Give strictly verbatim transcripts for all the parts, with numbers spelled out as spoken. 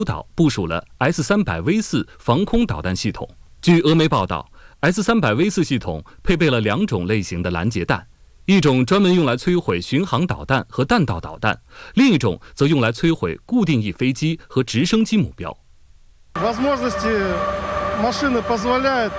岛部署了 S 三百 V 四 防空导弹系统。据俄媒报道 ，S 三百 V 四 系统配备了两种类型的拦截弹，一种专门用来摧毁巡航导弹和弹道导弹，另一种则用来摧毁固定翼飞机和直升机目标。 Возможности машины позволяют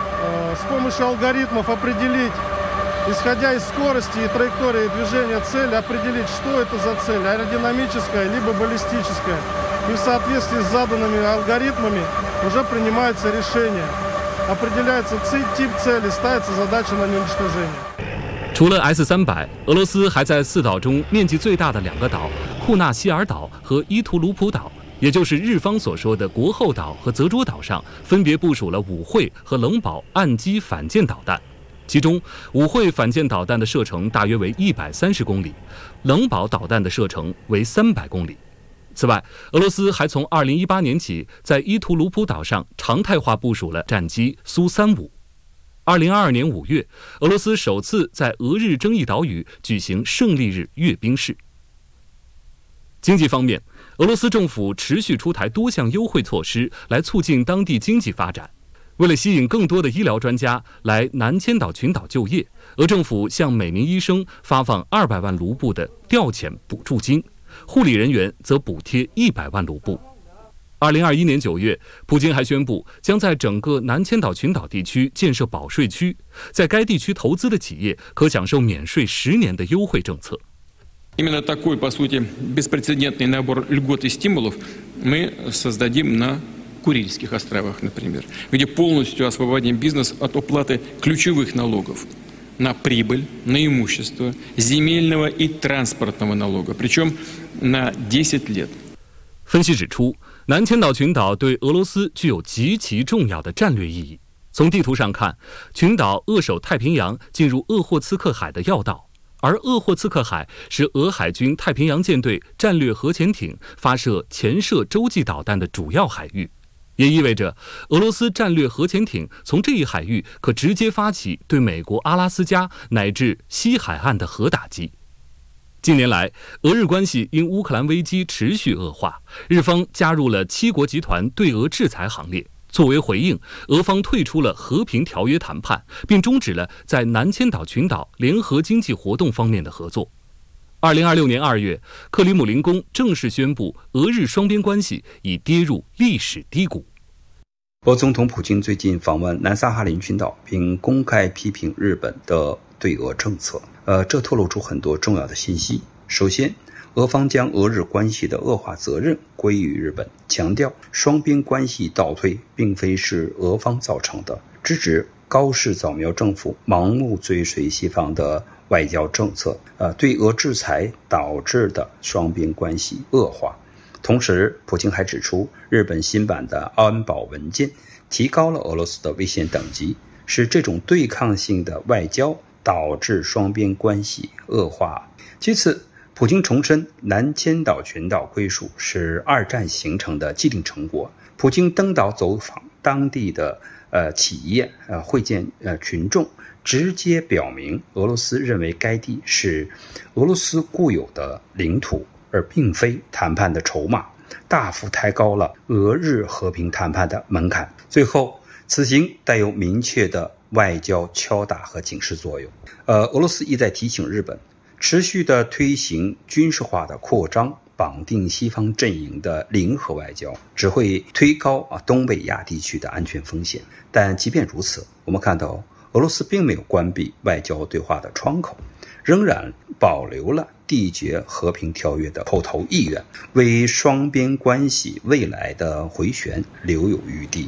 с помощью алгоритмов определить, исходя из скорости и траектории движения цели, определить, что это за цель, аэродинамическая либо баллистическая. И в соответствии с заданными алгоритмами уже принимается решение. Определяется тип цели, ставится задача на неуничтожение. 除了 S 三百，俄罗斯还在四岛中面积最大的两个岛库纳希尔岛和伊图卢普岛，也就是日方所说的国后岛和泽捉岛上，分别部署了五惠和冷宝岸基反舰导弹。其中，五惠反舰导弹的射程大约为一百三十公里，冷宝导弹的射程为三百公里。此外，俄罗斯还从二零一八年起在伊图卢普岛上常态化部署了战机苏三五。二零二二年五月，俄罗斯首次在俄日争议岛屿举行胜利日阅兵式。经济方面，俄罗斯政府持续出台多项优惠措施来促进当地经济发展。为了吸引更多的医疗专家来南千岛群岛就业，俄政府向每名医生发放二百万卢布的调遣补助金，护理人员则补贴一百万卢布。二零二一年九月，普京还宣布将在整个南千岛群岛地区建设保税区，在该地区投资的企业可享受免税十年的优惠政策。 Именно такой, по сути, беспрецедентный набор льгот и стимулов мы создадим на Курильских островах, например, где полностью освободим бизнес от уплаты ключевых налогов на прибыль, на имущество, земельного и транспортного налога, причем на десять лет. 分析指出，南千岛群岛对俄罗斯具有极其重要的战略意义。从地图上看，群岛扼守太平洋进入鄂霍次克海的要道，而鄂霍次克海是俄海军太平洋舰队战略核潜艇发射潜射洲际导弹的主要海域，也意味着俄罗斯战略核潜艇从这一海域可直接发起对美国阿拉斯加乃至西海岸的核打击。近年来，俄日关系因乌克兰危机持续恶化，日方加入了七国集团对俄制裁行列。作为回应，俄方退出了和平条约谈判，并终止了在南千岛群岛联合经济活动方面的合作。二零二六年二月，克里姆林宫正式宣布，俄日双边关系已跌入历史低谷。 俄总统普京最近访问南萨哈林群岛，并公开批评日本的对俄政策。呃，这透露出很多重要的信息。首先，俄方将俄日关系的恶化责任归于日本，强调双边关系倒退并非是俄方造成的，直指高市早苗政府盲目追随西方的外交政策，呃，对俄制裁导致的双边关系恶化。同时，普京还指出，日本新版的安保文件提高了俄罗斯的危险等级，是这种对抗性的外交导致双边关系恶化。其次，普京重申南千岛群岛归属是二战形成的既定成果。普京登岛走访当地的呃企业，呃会见呃群众，直接表明俄罗斯认为该地是俄罗斯固有的领土，而并非谈判的筹码，大幅抬高了俄日和平谈判的门槛。最后，此行带有明确的外交敲打和警示作用。呃，俄罗斯一再提醒日本，持续的推行军事化的扩张，绑定西方阵营的零和外交，只会推高啊东北亚地区的安全风险。但即便如此，我们看到俄罗斯并没有关闭外交对话的窗口，仍然保留了缔结和平条约的口头意愿，为双边关系未来的回旋留有余地。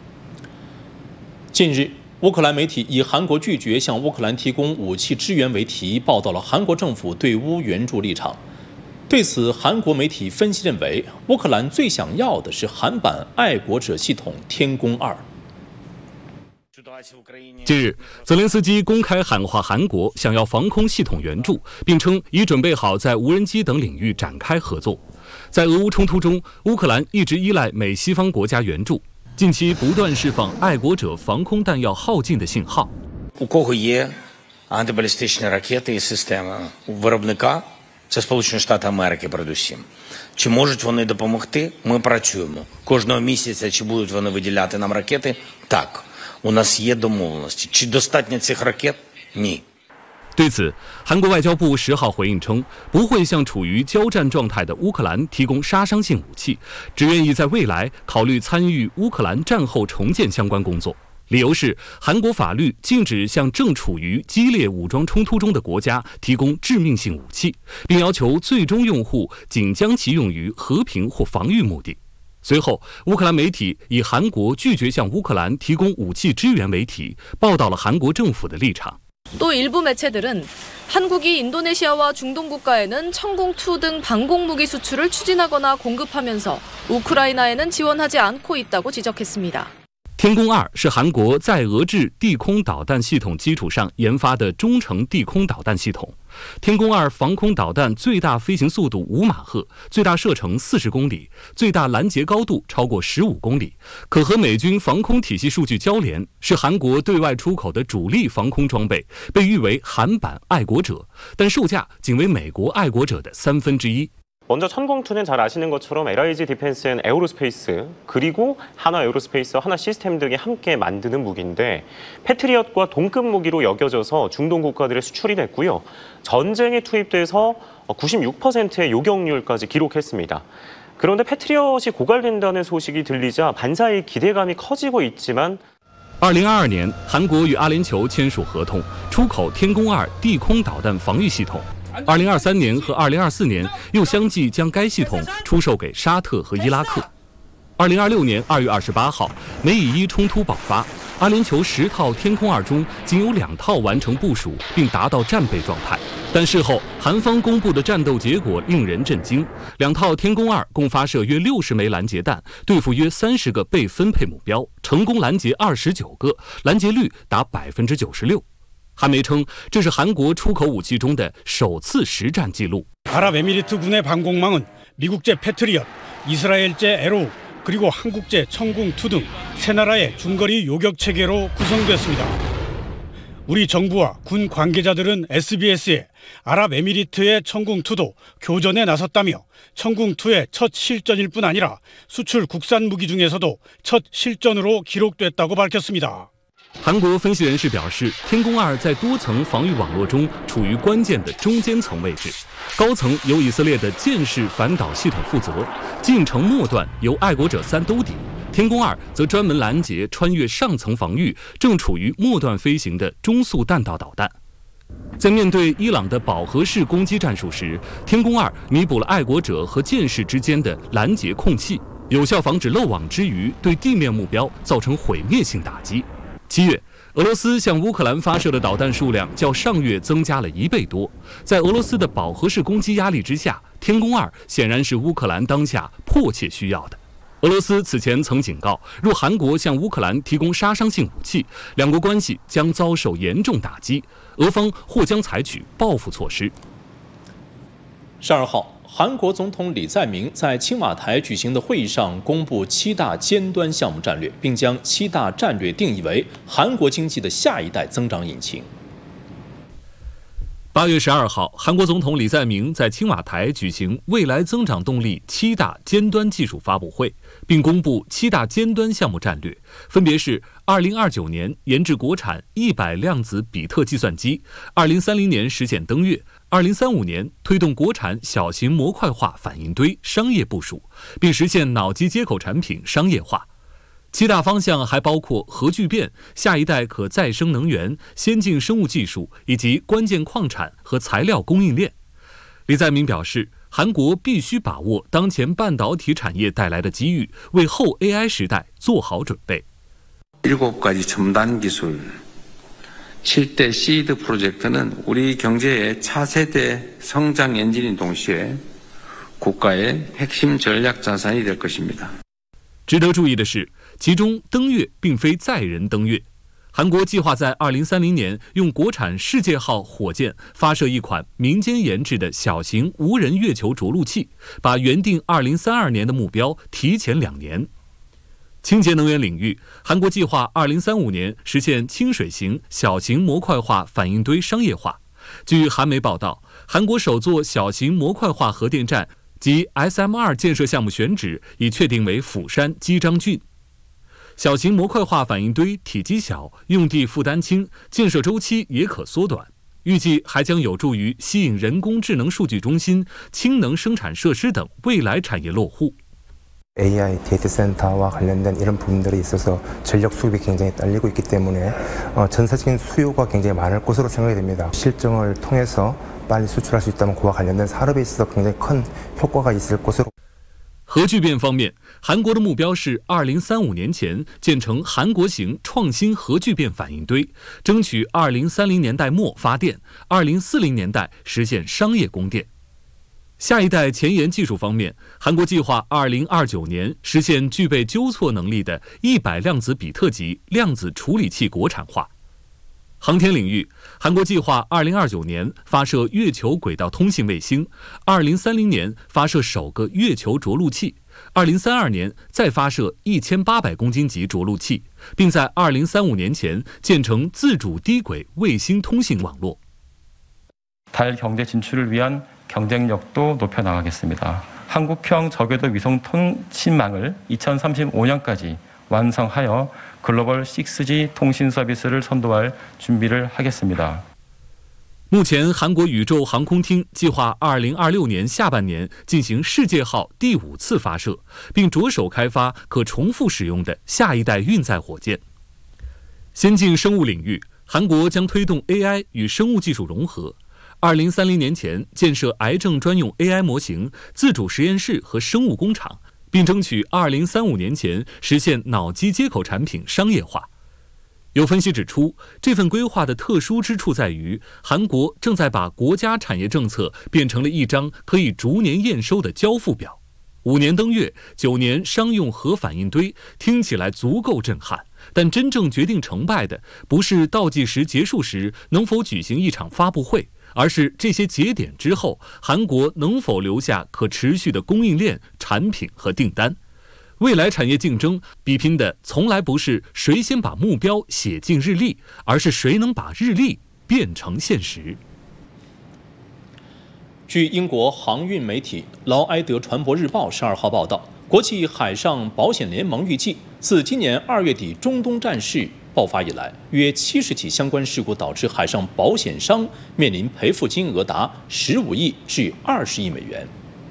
近日，乌克兰媒体以韩国拒绝向乌克兰提供武器支援为题，报道了韩国政府对乌援助立场。对此，韩国媒体分析认为，乌克兰最想要的是韩版爱国者系统天宫二。 近日，泽连斯基公开喊话韩国想要防空系统援助，并称已准备好在无人机等领域展开合作。在俄乌冲突中，乌克兰一直依赖美西方国家援助，近期不断释放爱国者防空弹药耗尽的信号。 У кого є антибалістичні ракети і система виробника Це Сполучені Штати Америки передусім. Чи можуть вони допомогти? Ми працюємо. Кожного місяця чи будуть вони виділяти нам ракети? Так. У нас є домовленості. Чи достатньо цих ракет? Ні. 对此，韩国外交部十号回应称，不会向处于交战状态的乌克兰提供杀伤性武器，只愿意在未来考虑参与乌克兰战后重建相关工作。理由是，韩国法律禁止向正处于激烈武装冲突中的国家提供致命性武器，并要求最终用户仅将其用于和平或防御目的。随后，乌克兰媒体以韩国拒绝向乌克兰提供武器支援为题，报道了韩国政府的立场。 또 일부 매체들은 한국이 인도네시아와 중동 국가에는 천공투 등 방공무기 수출을 추진하거나 공급하면서 우크라이나에는 지원하지 않고 있다고 지적했습니다. 天宫二是韩国在俄制地空导弹系统基础上研发的中程地空导弹系统。天宫二防空导弹最大飞行速度五马赫，最大射程四十公里，最大拦截高度超过十五公里，可和美军防空体系数据交联，是韩国对外出口的主力防空装备，被誉为韩版爱国者，但售价仅为美国爱国者的三分之一。 먼저 천공투는 잘 아시는 것처럼 엘아이지 디펜스 앤 에어로스페이스 그리고 한화 에어로스페이스, 한화 시스템 등이 함께 만드는 무기인데 패트리엇과 동급 무기로 여겨져서 중동 국가들의 수출이 됐고요. 전쟁에 투입돼서 구십육 퍼센트의 요격률까지 기록했습니다. 그런데 패트리엇이 고갈된다는 소식이 들리자 반사의 기대감이 커지고 있지만 二零二二年，韩国与阿联酋签署合同，出口天宫二地空导弹防御系统。 二零二三年和二零二四年又相继将该系统出售给沙特和伊拉克。二零二六年二月二十八号，美以伊冲突爆发，阿联酋十套天空二中仅有两套完成部署并达到战备状态。但事后韩方公布的战斗结果令人震惊，两套天宫二共发射约六十枚拦截弹，对付约三十个被分配目标，成功拦截二十九个，拦截率达百分之九十六。 韩媒称，这是韩国出口武器中的首次实战记录。 아랍에미리트군의 방공망은 미국제 패트리엇, 이스라엘제 에로우, 그리고 한국제 천궁투 등 세 나라의 중거리 요격 체계로 구성됐습니다. 우리 정부와 군 관계자들은 에스비에스에 아랍에미리트의 천궁투도 교전에 나섰다며 천궁투의 첫 실전일 뿐 아니라 수출 국산 무기 중에서도 첫 실전으로 기록됐다고 밝혔습니다. 韩国分析人士表示，天宫二在多层防御网络中处于关键的中间层位置，高层由以色列的箭式反导系统负责，近程末段由爱国者三兜底，天宫二则专门拦截穿越上层防御、正处于末段飞行的中速弹道导弹。在面对伊朗的饱和式攻击战术时，天宫二弥补了爱国者和箭式之间的拦截空隙，有效防止漏网之鱼对地面目标造成毁灭性打击。 七月，俄罗斯向乌克兰发射的导弹数量较上月增加了一倍多。在俄罗斯的饱和式攻击压力之下，天宫二显然是乌克兰当下迫切需要的。俄罗斯此前曾警告，若韩国向乌克兰提供杀伤性武器，两国关系将遭受严重打击，俄方或将采取报复措施。 十二号。 韩国总统李在明在青瓦台举行的会议上公布七大尖端项目战略，并将七大战略定义为韩国经济的下一代增长引擎。 八月十二号，韩国总统李在明在青瓦台举行未来增长动力七大尖端技术发布会，并公布七大尖端项目战略，分别是：二零二九年研制国产一百量子比特计算机，二零三零年实现登月。 二零三五年推动国产小型模块化反应堆商业部署，并实现脑机接口产品商业化。七大方向还包括核聚变、下一代可再生能源、先进生物技术以及关键矿产和材料供应链。李在明表示，韩国必须把握当前半导体产业带来的机遇，为后 A I 时代做好准备。 일곱 가지 첨단 기술. 칠 대 시드 프로젝트는 우리 경제의 차세대 성장 엔진인 동시에 국가의 핵심 전략 자산이 될 것입니다. 值得注意的是，其中登月并非载人登月。韩国计划在二零三零年用国产世界号火箭发射一款民间研制的小型无人月球着陆器，把原定二零三二年的目标提前两年。 清洁能源领域，韩国计划二零三五年实现清水型小型模块化反应堆商业化。据韩媒报道， 韩国首座小型模块化核电站及 S M 二 建设项目选址已确定为釜山基章郡。小型模块化反应堆体积小，用地负担轻，建设周期也可缩短。预计还将有助于吸引人工智能数据中心、氢能生产设施等未来产业落户。 에이아이 데이터 센터와 관련된 이런 부분들이 있어서 전력 수급이 굉장히 딸리고 있기 때문에 어, 전세적인 수요가 굉장히 많을 것으로 생각이 됩니다. 실증을 통해서 빨리 수출할 수 있다면 그와 관련된 산업에 있어서 굉장히 큰 효과가 있을 것으로. 核聚变方面，韩国的目标是二零三五年前建成韩国型创新核聚变反应堆，争取二零三零年代末发电，二零四零年代实现商业供电。下一代前沿技术方面，韩国计划二零二九年实现具备纠错能力的一百量子比特级量子处理器国产化。航天领域，韩国计划二零二九年发射月球轨道通信卫星，二零三零年发射首个月球着陆器，二零三二年再发射一千八百公斤级着陆器，并在二零三五年前建成自主低轨卫星通信网络。 달 경제 진출을 위한 경쟁력도 높여나가겠습니다. 한국형 저궤도 위성 통신망을 이천삼십오 년까지 완성하여 글로벌 식스 지 통신 서비스를 선도할 준비를 하겠습니다. 目前，韩国宇宙航空厅计划二零二六年下半年进行世界号第五次发射，并着手开发可重复使用的下一代运载火箭。先进生物领域，韩国将推动 A I 与生物技术融合。 二零三零年前建设癌症专用 A I 模型、自主实验室和生物工厂，并争取二零三五年前实现脑机接口产品商业化。有分析指出，这份规划的特殊之处在于，韩国正在把国家产业政策变成了一张可以逐年验收的交付表。五年登月，九年商用核反应堆，听起来足够震撼。但真正决定成败的，不是倒计时结束时能否举行一场发布会。 而是这些节点之后，韩国能否留下可持续的供应链、产品和订单？未来产业竞争比拼的从来不是谁先把目标写进日历，而是谁能把日历变成现实。 据英国航运媒体劳埃德船舶日报十二号报道，国际海上保险联盟预计，自今年二月底中东战事 爆发以来，约七十起相关事故导致海上保险商面临赔付金额达十五亿至二十亿美元。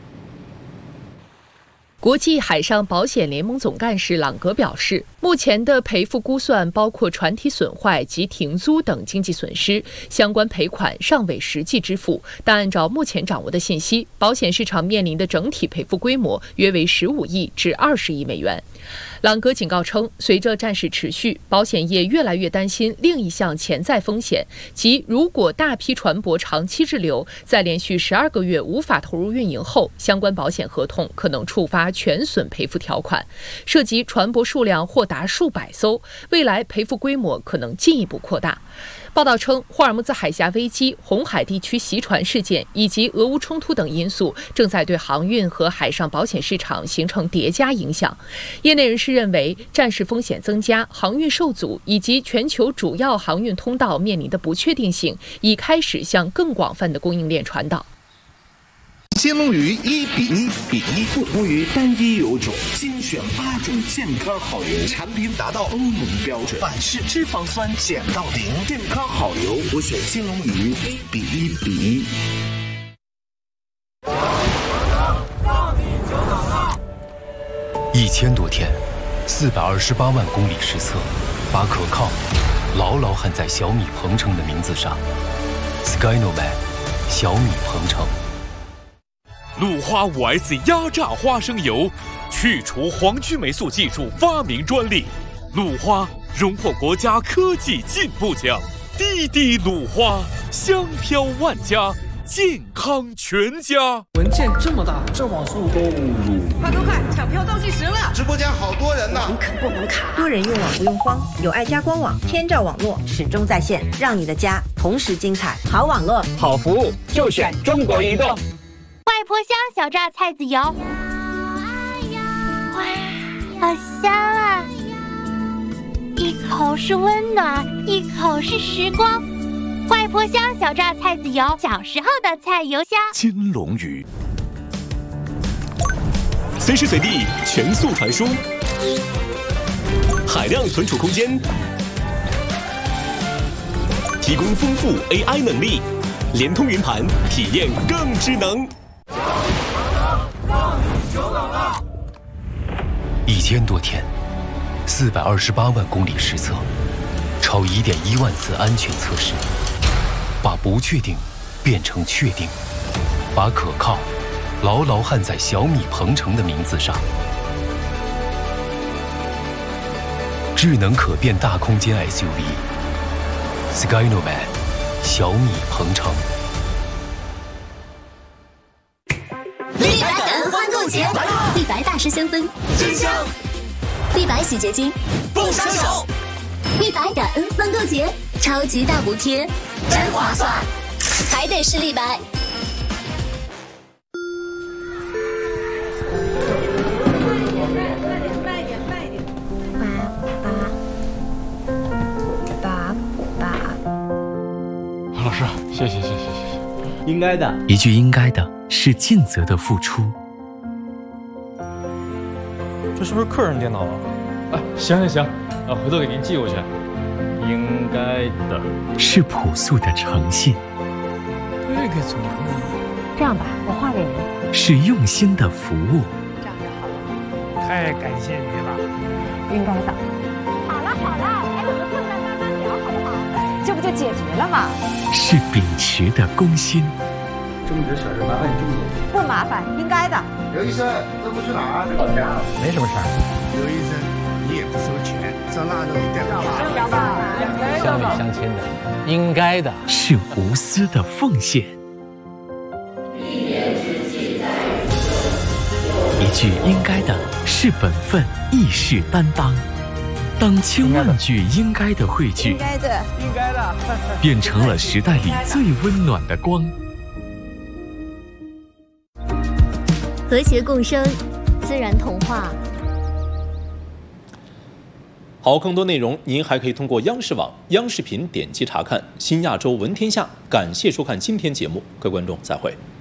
国际海上保险联盟总干事朗格表示，目前的赔付估算包括船体损坏及停租等经济损失，相关赔款尚未实际支付。但按照目前掌握的信息，保险市场面临的整体赔付规模约为十五亿至二十亿美元。 朗格警告称，随着战事持续，保险业越来越担心另一项潜在风险，即如果大批船舶长期滞留，在连续十二个月无法投入运营后，相关保险合同可能触发全损赔付条款，涉及船舶数量或达数百艘，未来赔付规模可能进一步扩大。 报道称，霍尔木兹海峡危机、红海地区袭船事件以及俄乌冲突等因素正在对航运和海上保险市场形成叠加影响。业内人士认为，战事风险增加、航运受阻以及全球主要航运通道面临的不确定性，已开始向更广泛的供应链传导。 金龙鱼一比一比一，不同于单一油种，精选八种健康好油，产品达到欧盟标准，反式脂肪酸减到零，健康好油，我选金龙鱼一比一比一。 一千多天，四百二十八万公里实测，把可靠牢牢焊在小米鹏程的名字上。Skynoman， 小米鹏程。 鲁花 五 S 压榨花生油，去除黄曲霉素技术发明专利。鲁花荣获国家科技进步奖。滴滴鲁花，香飘万家，健康全家。 文件这么大，这网速够乳。 快快快，抢票倒计时了！ 直播间好多人呢， 你可不能卡。多人用网不用慌，有爱家官网，天照网络始终在线，让你的家同时精彩。好网络， 好服务，就选中国移动。 外婆香小榨菜籽油，哇，好香啊！一口是温暖，一口是时光。外婆婆香小榨菜籽油，小时候的菜油香。 金龙鱼，随时随地全速传输，海量存储空间，提供丰富 A I 能力，联通云盘，体验更智能。 一千多天，四百二十八万公里实测，超一点一万次安全测试，把不确定变成确定，把可靠牢牢焊在小米鹏程的名字上。智能可变大空间 S U V Skynomad 小米鹏程。 立白感恩欢购节，立白大师香氛真香，立白洗洁精不伤手。立白感恩欢购节，超级大补贴，真划算，还得是立白。 慢一点，慢一点。爸爸爸爸。 老师，谢谢谢谢谢谢。 应该的， 一句应该的是尽责的付出。 这是不是客人电脑啊？啊，行行行，啊，回头给您寄过去。应该的是朴素的诚信。 这个怎么可以？ 这样吧，我画给您。 是用心的服务。 这样就好了。 太感谢你了。 应该的。好了好了，还有个困难慢慢聊，好不好？这不就解决了吗？ 是秉持的公心。 这么点小事，麻烦你这么做。 不麻烦，应该的。 刘医生，这不去哪儿？老家。没什么事儿。 刘医生，你也不收钱，这腊肉一袋不相相里相亲的，应该的。 是无私的奉献。一句应该的是本分，义士担当。当千万句应该的汇聚， 应该的，应该的， 变成了时代里最温暖的光。 和谐共生，自然童话。 好，更多内容您还可以通过央视网、央视频点击查看。新亚洲闻天下，感谢收看今天节目，各位观众再会。